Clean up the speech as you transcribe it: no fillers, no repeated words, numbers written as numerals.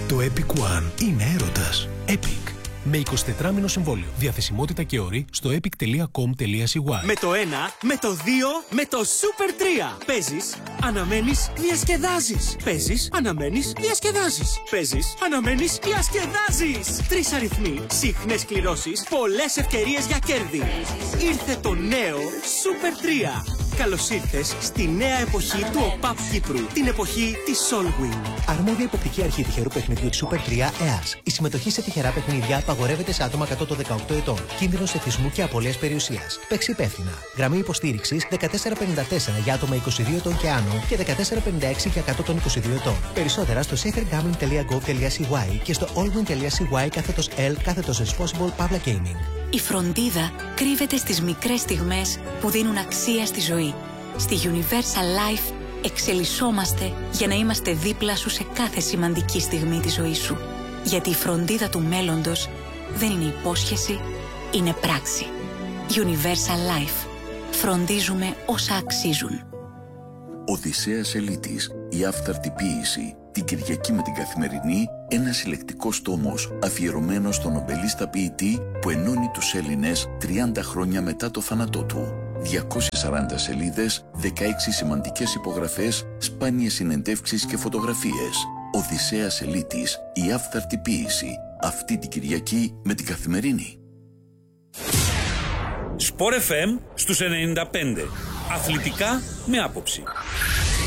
Το Epic One είναι έρωτας. Epic. Με 24μηνο συμβόλαιο. Διαθεσιμότητα και όροι στο epic.com.cy. Με το 1, με το 2, με το Super 3. Παίζεις, αναμένεις, διασκεδάζεις. Παίζεις, αναμένεις, διασκεδάζεις. Παίζεις, αναμένεις, διασκεδάζεις. 3 αριθμοί, συχνές κληρώσεις, πολλές ευκαιρίες για κέρδη. Ήρθε το νέο Super 3. Καλώς ήρθες στη νέα εποχή του ΟΠΑΠ Κύπρου. Την εποχή της Solwing. Αρμόδια υποπτική αρχή τυχερού παιχνιδιού της Super 3 ΕΑΣ. Η συμμετοχή σε τυχερά παιχνίδια απαγορεύεται σε άτομα κάτω των 18 ετών. Κίνδυνος εθισμού και απώλειας περιουσίας. Παίξει υπεύθυνα. Γραμμή υποστήριξης 1454 για άτομα 22 ετών και άνω και 1456 για κάτω των 22 ετών. Περισσότερα στο safergaming.gov.cy και στο allwin.cy/L/responsible public gaming. Η φροντίδα κρύβεται στις μικρές στιγμές που δίνουν αξία στη ζωή. Στη Universal Life εξελισσόμαστε για να είμαστε δίπλα σου σε κάθε σημαντική στιγμή της ζωής σου. Γιατί η φροντίδα του μέλλοντος δεν είναι υπόσχεση, είναι πράξη. Universal Life. Φροντίζουμε όσα αξίζουν. Οδυσσέας Ελίτης, η άφθαρτη ποίηση. Την Κυριακή με την Καθημερινή, ένα συλλεκτικός τόμος αφιερωμένο στον νομπελίστα ποιητή που ενώνει τους Έλληνες 30 χρόνια μετά το θάνατό του. 240 σελίδες, 16 σημαντικές υπογραφές, σπάνιες συνεντεύξεις και φωτογραφίες. Οδυσσέας Ελίτης, η άφθαρτη ποίηση. Αυτή την Κυριακή με την Καθημερινή. Sport FM στους 95. Αθλητικά με άποψη.